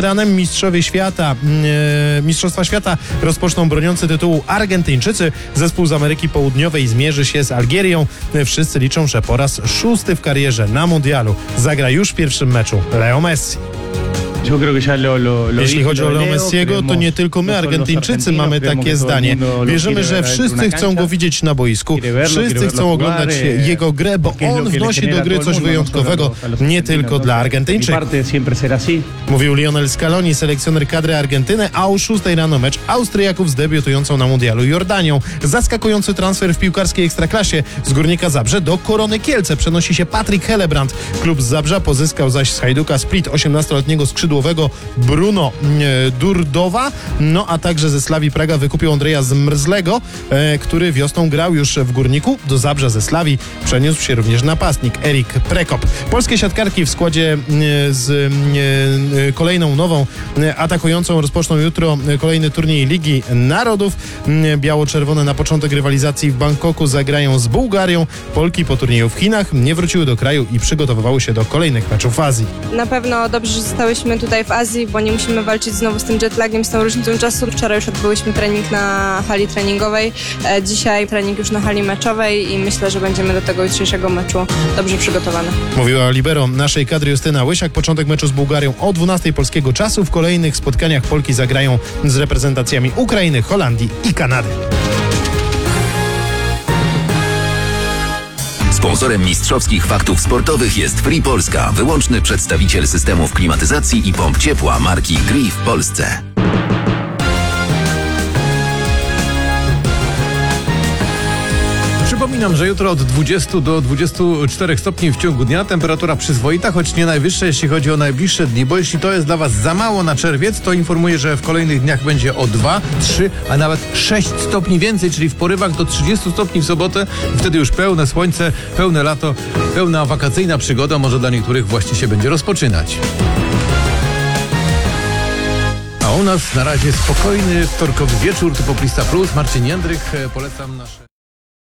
ranem Mistrzostwa Świata rozpoczną broniący tytułu Argentyńczycy. Zespół z Ameryki Południowej zmierzy się z Algierią. Wszyscy liczą, że po raz 6. w karierze na mundialu zagra już w pierwszym meczu Leo Messi. Jeśli chodzi o Leo Messiego, to nie tylko my, Argentyńczycy, mamy takie zdanie. Wierzymy, że wszyscy chcą go widzieć na boisku, wszyscy chcą oglądać jego grę, bo on wnosi do gry coś wyjątkowego, nie tylko dla Argentyńczyków. Mówił Lionel Scaloni, selekcjoner kadry Argentyny, a o 6 rano mecz Austriaków z debiutującą na mundialu Jordanią. Zaskakujący transfer w piłkarskiej ekstraklasie. Z Górnika Zabrze do Korony Kielce przenosi się Patryk Helebrand. Klub z Zabrza pozyskał zaś z Hajduka Split 18-letniego skrzydłowego Bruno Durdowa, no a także ze Slavii Praga wykupił Andrzeja Zmrzlego, który wiosną grał już w Górniku. Do Zabrza ze Slavii przeniósł się również napastnik Erik Prekop. Polskie siatkarki w składzie z kolejną nową atakującą rozpoczną jutro kolejny turniej Ligi Narodów. Biało-czerwone na początek rywalizacji w Bangkoku zagrają z Bułgarią. Polki po turnieju w Chinach nie wróciły do kraju i przygotowywały się do kolejnych meczów w Azji. Na pewno dobrze, że zostałyśmy tutaj w Azji, bo nie musimy walczyć znowu z tym jetlagiem, z tą różnicą czasu. Wczoraj już odbyłyśmy trening na hali treningowej, dzisiaj trening już na hali meczowej i myślę, że będziemy do tego jutrzejszego meczu dobrze przygotowane. Mówiła libero naszej kadry Justyna Łysiak. Początek meczu z Bułgarią o 12 polskiego czasu. W kolejnych spotkaniach Polki zagrają z reprezentacjami Ukrainy, Holandii i Kanady. Sponsorem mistrzowskich faktów sportowych jest Free Polska, wyłączny przedstawiciel systemów klimatyzacji i pomp ciepła marki Gree w Polsce. Przypominam, że jutro od 20 do 24 stopni w ciągu dnia, temperatura przyzwoita, choć nie najwyższa, jeśli chodzi o najbliższe dni, bo jeśli to jest dla Was za mało na czerwiec, to informuję, że w kolejnych dniach będzie o 2, 3, a nawet 6 stopni więcej, czyli w porywach do 30 stopni w sobotę. Wtedy już pełne słońce, pełne lato, pełna wakacyjna przygoda, może dla niektórych właśnie się będzie rozpoczynać. A u nas na razie spokojny wtorkowy wieczór, tu Poplista Plus, Marcin Jędryk, polecam nasze...